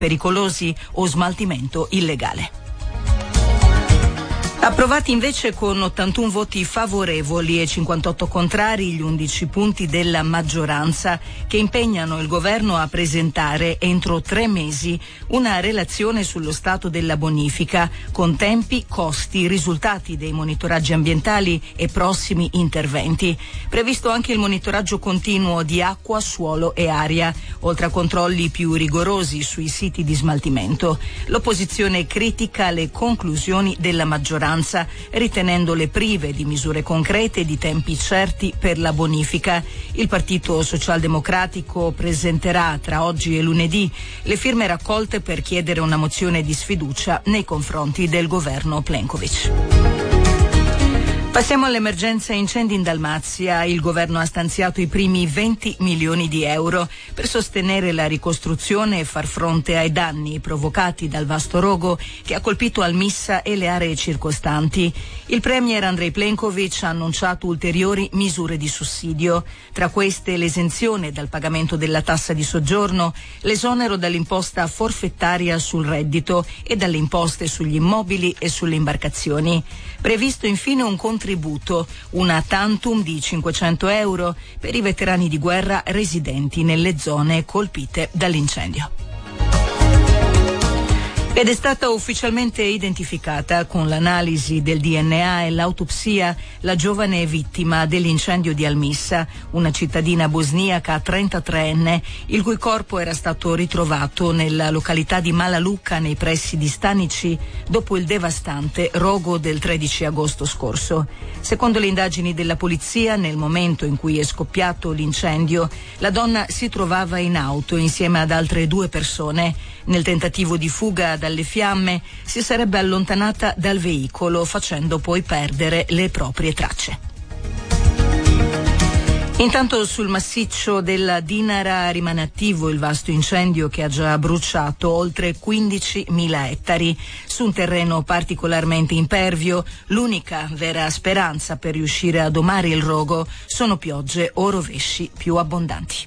pericolosi o smaltimento illegale. Approvati invece con 81 voti favorevoli e 58 contrari gli 11 punti della maggioranza che impegnano il governo a presentare entro 3 mesi una relazione sullo stato della bonifica con tempi, costi, risultati dei monitoraggi ambientali e prossimi interventi. Previsto anche il monitoraggio continuo di acqua, suolo e aria, oltre a controlli più rigorosi sui siti di smaltimento. L'opposizione critica le conclusioni della maggioranza, ritenendole prive di misure concrete e di tempi certi per la bonifica. Il Partito Socialdemocratico presenterà tra oggi e lunedì le firme raccolte per chiedere una mozione di sfiducia nei confronti del governo Plenković. Passiamo all'emergenza incendi in Dalmazia. Il governo ha stanziato i primi 20 milioni di euro per sostenere la ricostruzione e far fronte ai danni provocati dal vasto rogo che ha colpito Almissa e le aree circostanti. Il premier Andrej Plenković ha annunciato ulteriori misure di sussidio. Tra queste l'esenzione dal pagamento della tassa di soggiorno, l'esonero dall'imposta forfettaria sul reddito e dalle imposte sugli immobili e sulle imbarcazioni. Previsto infine un contributo, una tantum di 500 euro per i veterani di guerra residenti nelle zone colpite dall'incendio. Ed è stata ufficialmente identificata con l'analisi del DNA e l'autopsia la giovane vittima dell'incendio di Almissa, una cittadina bosniaca 33enne, il cui corpo era stato ritrovato nella località di Mala Luka nei pressi di Stanici dopo il devastante rogo del 13 agosto scorso. Secondo le indagini della polizia, nel momento in cui è scoppiato l'incendio, la donna si trovava in auto insieme ad altre 2 persone. Nel tentativo di fuga dalle fiamme si sarebbe allontanata dal veicolo, facendo poi perdere le proprie tracce. Intanto sul massiccio della Dinara rimane attivo il vasto incendio che ha già bruciato oltre 15.000 ettari. Su un terreno particolarmente impervio, l'unica vera speranza per riuscire a domare il rogo sono piogge o rovesci più abbondanti.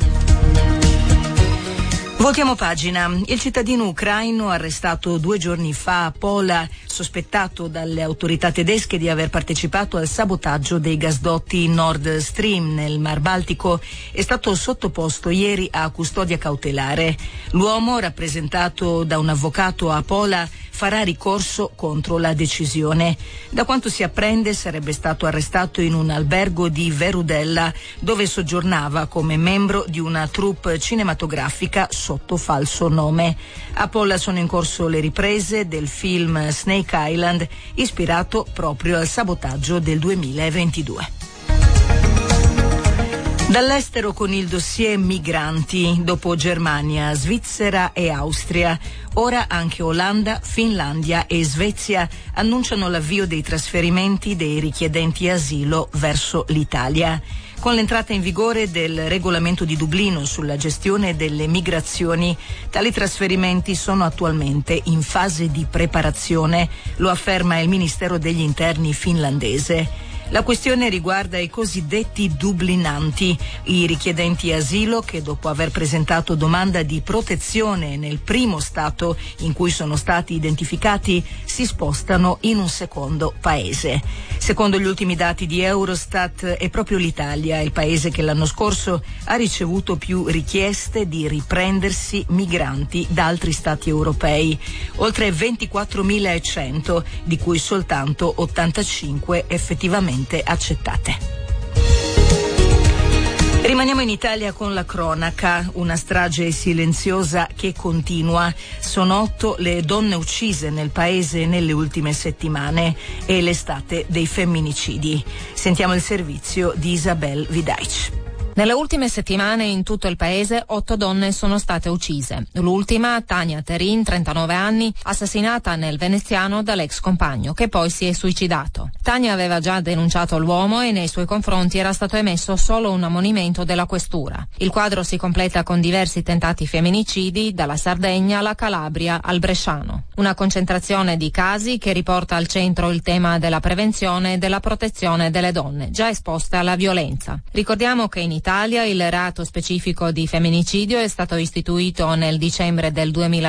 Voltiamo pagina. Il cittadino ucraino arrestato 2 giorni fa a Pola, sospettato dalle autorità tedesche di aver partecipato al sabotaggio dei gasdotti Nord Stream nel Mar Baltico, è stato sottoposto ieri a custodia cautelare. L'uomo, rappresentato da un avvocato a Pola, farà ricorso contro la decisione. Da quanto si apprende sarebbe stato arrestato in un albergo di Verudella, dove soggiornava come membro di una troupe cinematografica sotto falso nome. A Pola sono in corso le riprese del film Snake Island, ispirato proprio al sabotaggio del 2022. Dall'estero con il dossier migranti, dopo Germania, Svizzera e Austria, ora anche Olanda, Finlandia e Svezia annunciano l'avvio dei trasferimenti dei richiedenti asilo verso l'Italia. Con l'entrata in vigore del regolamento di Dublino sulla gestione delle migrazioni, tali trasferimenti sono attualmente in fase di preparazione, lo afferma il Ministero degli Interni finlandese. La questione riguarda i cosiddetti dublinanti, i richiedenti asilo che dopo aver presentato domanda di protezione nel primo stato in cui sono stati identificati si spostano in un secondo paese. Secondo gli ultimi dati di Eurostat è proprio l'Italia il paese che l'anno scorso ha ricevuto più richieste di riprendersi migranti da altri stati europei, oltre 24.100, di cui soltanto 85 effettivamente accettate. Rimaniamo in Italia con la cronaca, una strage silenziosa che continua. Sono 8 le donne uccise nel paese nelle ultime settimane e l'estate dei femminicidi. Sentiamo il servizio di Isabel Vidaic. Nelle ultime settimane in tutto il paese 8 donne sono state uccise. L'ultima, Tania Terin, 39 anni, assassinata nel veneziano dall'ex compagno, che poi si è suicidato. Tania aveva già denunciato l'uomo e nei suoi confronti era stato emesso solo un ammonimento della questura. Il quadro si completa con diversi tentati femminicidi, dalla Sardegna alla Calabria al Bresciano. Una concentrazione di casi che riporta al centro il tema della prevenzione e della protezione delle donne, già esposte alla violenza. Ricordiamo che in Italia Italia il reato specifico di femminicidio è stato istituito nel dicembre del 2000